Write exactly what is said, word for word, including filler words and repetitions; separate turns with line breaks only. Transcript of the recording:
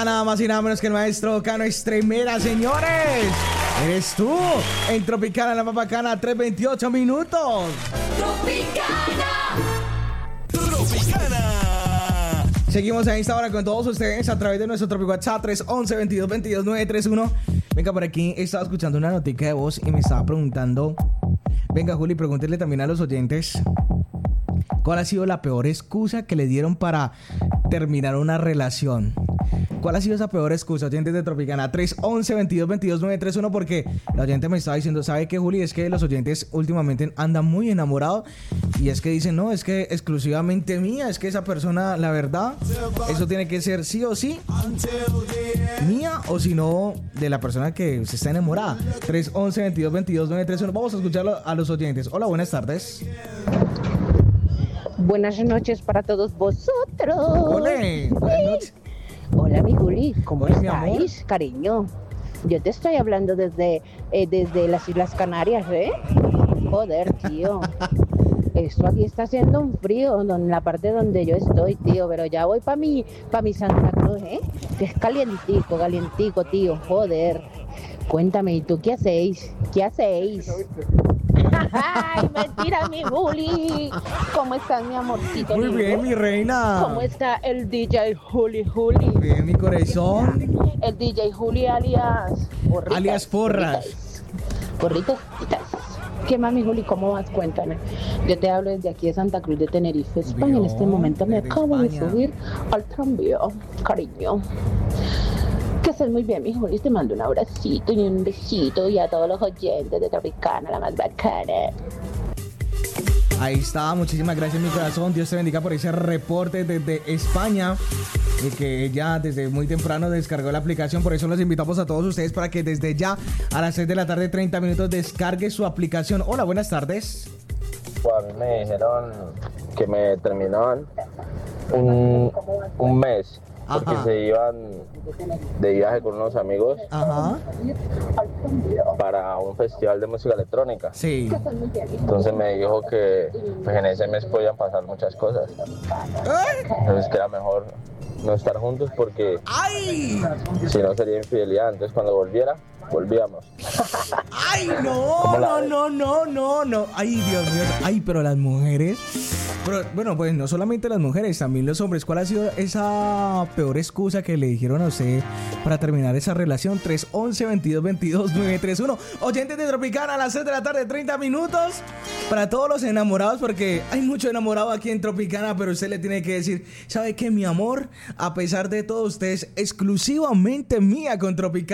Nada más y nada menos que el maestro Cano Estremera, señores. Eres tú en Tropicana, la más bacana, tres veintiocho minutos.
Tropicana.
Tropicana.
Seguimos a esta hora con todos ustedes a través de nuestro Tropic WhatsApp tres once, veintidós, veintidós, nueve treinta y uno. Venga, por aquí estaba escuchando una notica de voz y me estaba preguntando. Venga, Juli, pregúntele también a los oyentes. ¿Cuál ha sido la peor excusa que le dieron para terminar una relación? ¿Cuál ha sido esa peor excusa, oyentes de Tropicana? tres once, veintidós, veintidós, nueve treinta y uno, porque la oyente me estaba diciendo, ¿sabe qué, Juli? Es que los oyentes últimamente andan muy enamorados y es que dicen, no, es que exclusivamente mía, es que esa persona, la verdad, eso tiene que ser sí o sí mía, o si no, de la persona que se está enamorada. tres once, veintidós, veintidós, nueve treinta y uno. Vamos a escucharlo a los oyentes. Hola, buenas tardes.
Buenas noches para todos vosotros.
Hola, buenas noches.
Hola, mi Juli, ¿cómo
Hola, mi amor.
estáis, cariño? Yo te estoy hablando desde, eh, desde las Islas Canarias, ¿eh? Joder, tío. Esto aquí está haciendo un frío en la parte donde yo estoy, tío, pero ya voy para mi, pa mi Santa Cruz, ¿eh? Que es calientico, calientico, tío, joder. Cuéntame, ¿y tú qué hacéis? ¿Qué hacéis? ¡Ay, mentira, mi Juli! ¿Cómo estás, mi amorcito?
Muy
lindo?
bien, mi reina.
¿Cómo está el D J Juli Juli?
Bien, mi corazón.
El D J Juli alias Porritas.
Alias Porras.
Porritas. Porritas. ¿Qué más, mi Juli? ¿Cómo vas? Cuéntame. Yo te hablo desde aquí de Santa Cruz de Tenerife, España. En este momento me
desde
acabo de
España.
subir al tranvía, cariño. Que estés muy bien, mi Juli. Te mando un abracito y un besito y a todos los oyentes de Tropicana, la más bacana.
Ahí está, muchísimas gracias, mi corazón. Dios te bendiga por ese reporte desde España. Y que ya desde muy temprano descargó la aplicación. Por eso los invitamos a todos ustedes para que desde ya a las seis de la tarde, treinta minutos, descargue su aplicación. Hola, buenas tardes.
Pues a mí me dijeron que me terminaban un, un mes porque
Ajá.
se iban de viaje con unos amigos
Ajá.
para un festival de música electrónica.
Sí.
Entonces me dijo que pues, en ese mes podían pasar muchas cosas. Entonces que era mejor no estar juntos porque
¡Ay!
si no sería infidelidad. Entonces cuando volviera, volvíamos.
¡Ay, no! No, no, no, no, no. ¡Ay, Dios mío! ¡Ay, pero las mujeres! Pero, bueno, pues no solamente las mujeres, también los hombres. ¿Cuál ha sido esa peor excusa que le dijeron a usted para terminar esa relación? tres once, veintidós, veintidós, nueve treinta y uno. Oyentes de Tropicana a las seis de la tarde, treinta minutos. Para todos los enamorados, porque hay mucho enamorado aquí en Tropicana, pero usted le tiene que decir, ¿sabe qué, mi amor? A pesar de todo, usted es exclusivamente mía con Tropicana.